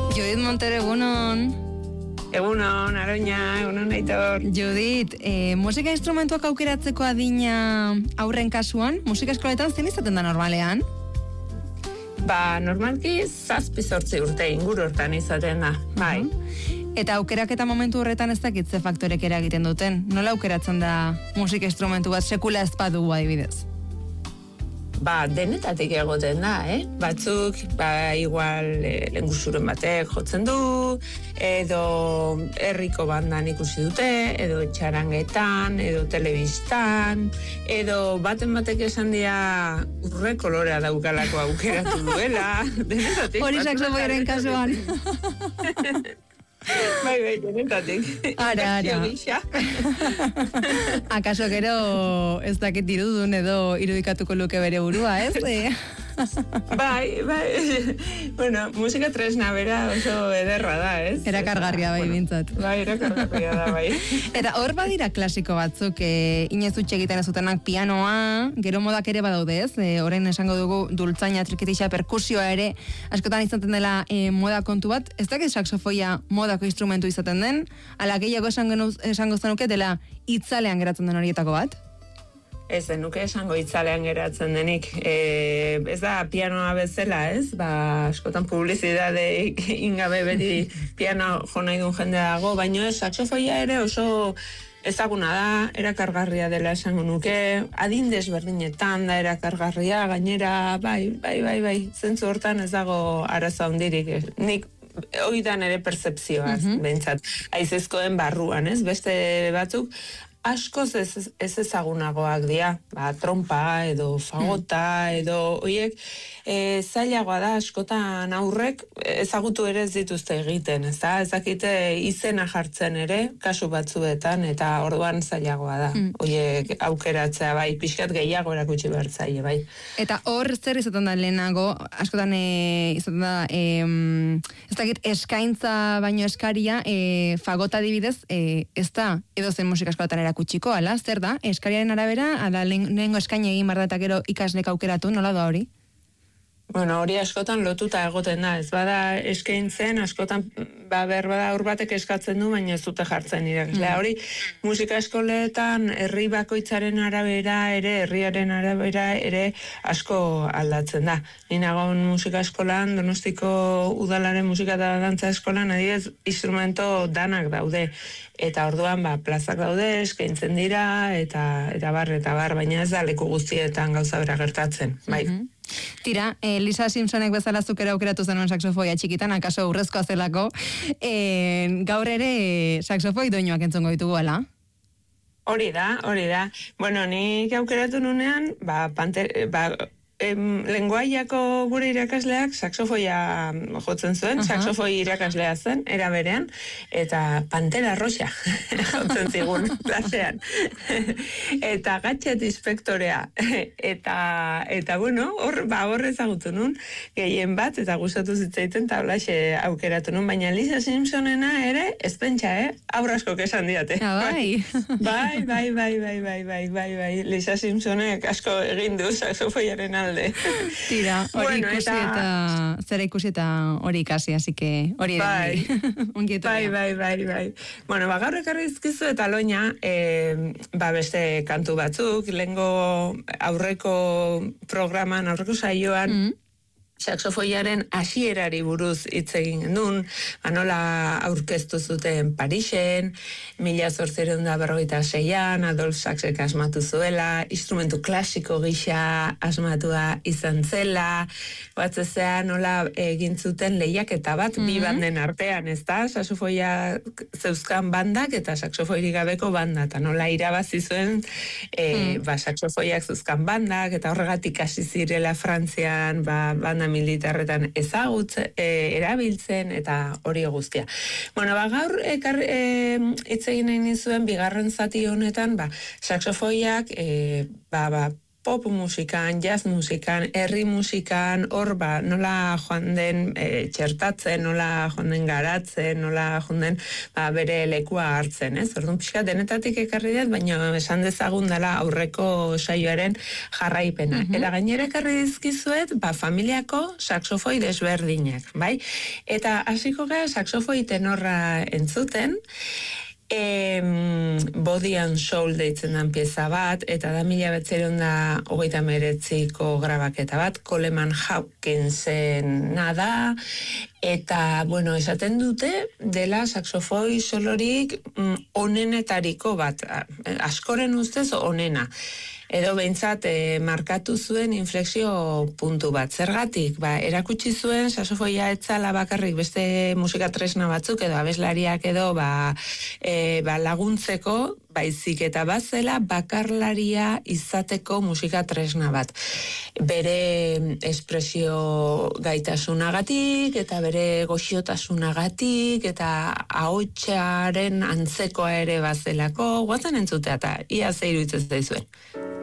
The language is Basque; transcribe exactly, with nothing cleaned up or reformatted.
Judith Montero, egunon. Egunon, Aroña, egunon Aitor. Judith, eh, musika instrumentuak aukeratzeko adina aurren kasuan, musika eskoletan zen izaten da normalean? Ba, normalki zazpi zortzi urte inguru hortan izaten da, bai. Uh-huh. Eta aukeraketa momentu horretan ez dakit ze faktorek eragiten duten. Nola aukeratzen da musika instrumentu bat sekula ez badugu adibidez? Ba, denetatik egoten da, eh? Batzuk, ba, igual e, lenguzuren batek jotzen du, edo herriko bandan ikusi dute, edo txarangetan, edo telebistan, edo baten batek esan dia urre kolorea daukalako aukeratu duela, denetatik. Hori saxofoiaren kasuan. Bai, bai, denetatik. Ara, ara. Akaso gero ez dakit dirudun edo irudikatuko luke bere burua, ez? Bai, bai. Bueno, musika tresna bera oso ederra da, ez? Erakargarria bai, bueno, bintzat. Bai, erakargarria da, bai. Eta hor badira klasiko batzuk, e, inez utxe egiten ez dutenak pianoa, gero modak ere badaude, ez? E, orain esango dugu dultzaina, trikitixa, perkusioa ere, askotan izaten dela e, moda kontu bat. Ez dakit saxofoia modako instrumentu izaten den, ala gehiago esango, esango zenuke dela itzalean geratzen den horietako bat? Ez denuke esango itzalean geratzen denik. E, ez da pianoa bezala, ez? Ba, askotan publizidade ingabe beti piano jo nahi duen jende dago, baina ez, saxofoia ere oso ezaguna da, erakargarria dela esango nuke, adin desberdinetan da erakargarria, gainera, bai, bai, bai, bai, zentzu hortan ez dago arazo handirik. Nik oidan ere pertzepzioaz, uh-huh. behintzat, aizezkoen barruan, ez? Beste batzuk, askoz ez, ez ezagunagoak dira, ba, trompa edo fagota edo oiek, e, zailagoa da askotan aurrek ezagutu ere ez dituzte egiten, ez da? Ezakite izena jartzen ere, kasu batzuetan, eta orduan zailagoa da. Mm. Oiek aukeratzea, bai, pixkat gehiago erakutsi behar zaie, bai. Eta hor zer izaten da lehenago, askotan e, izaten da, e, ez dakit eskaintza baino eskaria, e, fagota adibidez, e, ez da, edo zen musika eskoletan erakutsiko, ala, zer da? Eskariaren arabera, ala, lehengo eskaini egin barda eta gero ikaslek aukeratu, nola da hori? Bueno, hori askotan lotuta egoten da, ez bada eskaintzen, askotan, ba, berbada aur batek eskatzen du, baina ez dute jartzen irakaslea. Mm. Hori, musika eskoletan, herri bakoitzaren arabera ere, herriaren arabera ere asko aldatzen da. Ni nagon musika eskolan, Donostiko udalaren musika eta dantza eskolan, adibidez, instrumento danak daude. Eta orduan, ba, plazak daude, eskaintzen dira, eta, eta bar, eta bar, baina ez da leku guztietan gauza bera gertatzen, bai. Mm-hmm. Tira, eh, Lisa Simpsonek bezala zukera aukeratu zenuen saxofoia txikitan, akaso urrezkoa zelako, eh, gaur ere saxofoi doinuak entzongo ditugu, ala? Hori da, hori da. Bueno, nik aukeratu nunean, ba, pante, ba, Em, lenguaiako gure irakasleak saxofoia jotzen zuen, uh-huh. saxofoi irakaslea zen, era berean, eta Pantera Roxa jotzen zigun klasean. Eta Gatchet inspektorea. Eta, eta bueno, hor, ba, hor ezagutu nun, gehien bat, eta gustatu zitzaiten tablaxe aukeratu nun, baina Lisa Simpsonena ere, ez pentsa, eh? Aurrasko kesan diate. Ah, bai. bai, bai, bai, bai, bai, bai, bai, bai, Lisa Simpsonek asko egin du saxofoiaren alde. Tira, hori bueno, ikusi eta... eta zera ikusi eta hori ikasi, así que hori bai. ere bai, bai, bai, bai. Bueno, ba, gaur ekarri izkizu eta loina, eh, ba, beste kantu batzuk, lehengo aurreko programan, aurreko saioan, mm. saxofoiaren hasierari buruz hitz egin genuen, nola aurkeztu zuten Parisen, mila zortziehun eta berrogeita seian, Adolf Saxek asmatu zuela, instrumentu klasiko gisa asmatua izan zela, batzezea nola egin zuten lehiaketa bat, mm-hmm. bi banden artean, ez da, saxofoia zeuzkan bandak eta saxofoirik gabeko banda, eta nola irabazi zuen, e, mm. ba, saxofoiak zeuzkan bandak, eta horregatik hasi zirela Frantzian, ba, banda militarretan ezagutze, e, erabiltzen, eta hori guztia. Bueno, ba, gaur ekar, e, hitz egin nahi nizuen, bigarren zati honetan, ba, saxofoiak, e, ba, ba, pop musikan, jazz musikan, herri musikan, hor ba, nola joan den e, txertatzen, nola joan den garatzen, nola joan den ba, bere lekua hartzen, ez? Orduan pixka denetatik ekarri dut, baina esan dezagun dela aurreko saioaren jarraipena. Mm-hmm. Eta gainera ekarri dizkizuet, ba, familiako saxofoi desberdinak, bai? Eta hasiko gara saxofoi tenorra entzuten, E, Body and Soul deitzen den pieza bat, eta da mila betzerion da hogeita meretziko grabaketa bat, Coleman Hawkinsen nada, eta, bueno, esaten dute, dela saxofoi solorik mm, onenetariko bat, askoren ustez onena. Edo behintzat e, markatu zuen inflexio puntu bat. Zergatik, ba, erakutsi zuen saxofoia etzala bakarrik beste musika tresna batzuk edo abeslariak edo ba, e, ba, laguntzeko, baizik eta bazela bakarlaria izateko musika tresna bat. Bere espresio gaitasunagatik eta bere goxiotasunagatik eta ahotsaren antzekoa ere bazelako, guazen entzutea eta ia zeiru itzez daizuen.